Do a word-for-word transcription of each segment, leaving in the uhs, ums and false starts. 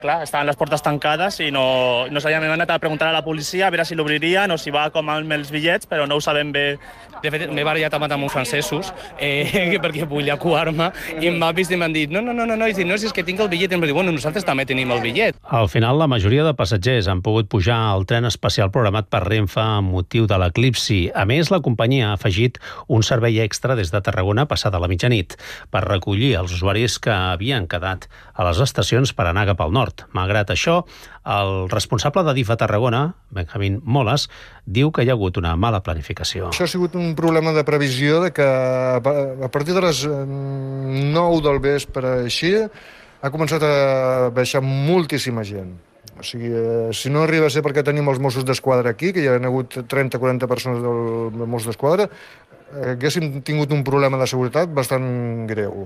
Clar, estaven les portes tancades i no, no sabíem, hem anat a preguntar a la policia a veure si l'obririen o si va com amb els bitllets, però no ho sabem bé. De fet, m'he barallat amb uns francesos eh, perquè volia coar-me i m'ha vist i m'han dit no, no, no, no, no, no, si és que tinc el bitllet. I em va dir, bueno, nosaltres també tenim el bitllet. Al final, la majoria de passatgers han pogut pujar al tren especial programat per Renfe amb motiu de l'eclipsi. A més, la companyia ha afegit un servei extra des de Tarragona passada la mitjanit per recollir els usuaris que havien quedat a les estacions per anar cap al nord. Malgrat això, el responsable de D I F a Tarragona, Benjamín Moles, diu que hi ha hagut una mala planificació. Això ha sigut un problema de previsió de que a partir de les nou del vespre així ha començat a baixar moltíssima gent. O sigui, si no arriba a ser perquè tenim els Mossos d'Esquadra aquí, que hi ha hagut trenta o quaranta persones del Mossos d'Esquadra, haguéssim tingut un problema de seguretat bastant greu.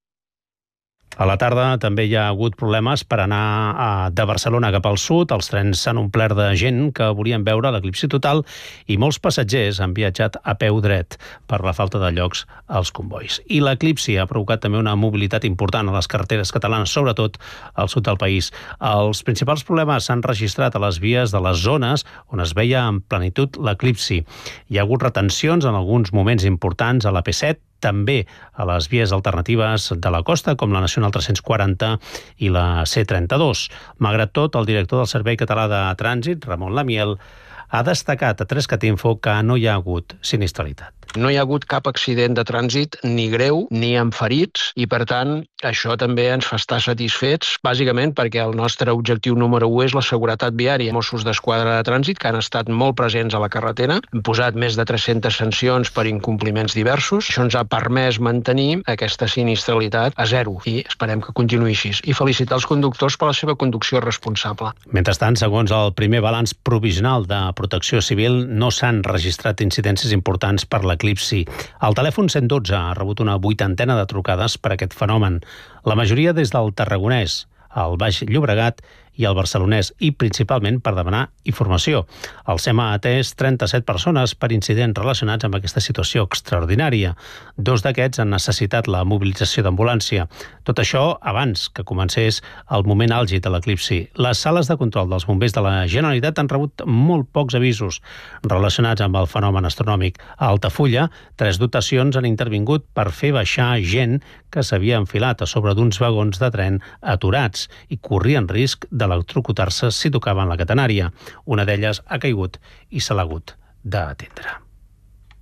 A la tarda també hi ha hagut problemes per anar de Barcelona cap al sud. Els trens s'han omplert de gent que volien veure l'eclipsi total i molts passatgers han viatjat a peu dret per la falta de llocs als convois. I l'eclipsi ha provocat també una mobilitat important a les carreteres catalanes, sobretot al sud del país. Els principals problemes s'han registrat a les vies de les zones on es veia en plenitud l'eclipsi. Hi ha hagut retencions en alguns moments importants a la P set, també a les vies alternatives de la costa, com la Nacional tres-cents quaranta i la C trenta-dos. Malgrat tot, el director del Servei Català de Trànsit, Ramon Lamiel, ha destacat a Trescat Info que no hi ha hagut sinistralitat. No hi ha hagut cap accident de trànsit ni greu ni amb ferits i, per tant, això també ens fa estar satisfets, bàsicament perquè el nostre objectiu número u és la seguretat viària. Mossos d'Esquadra de Trànsit, que han estat molt presents a la carretera, han posat més de tres-centes sancions per incompliments diversos. Això ens ha permès mantenir aquesta sinistralitat a zero i esperem que continuï així. I felicitar els conductors per la seva conducció responsable. Mentrestant, segons el primer balanç provisional de Protecció Civil, no s'han registrat incidències importants per l'eclipsi. El telèfon cent dotze ha rebut una vuitantena de trucades per aquest fenomen, la majoria des del Tarragonès, el Baix Llobregat i el Barcelonès, i principalment per demanar informació. El SEM ha atès trenta-set persones per incidents relacionats amb aquesta situació extraordinària. Dos d'aquests han necessitat la mobilització d'ambulància. Tot això abans que comencés el moment àlgid de l'eclipsi. Les sales de control dels bombers de la Generalitat han rebut molt pocs avisos relacionats amb el fenomen astronòmic. A Altafulla, tres dotacions han intervingut per fer baixar gent que s'havia enfilat a sobre d'uns vagons de tren aturats i corrien risc de electrocutar-se si tocaven la catenària. Una d'elles ha caigut i se l'ha hagut d'atendre.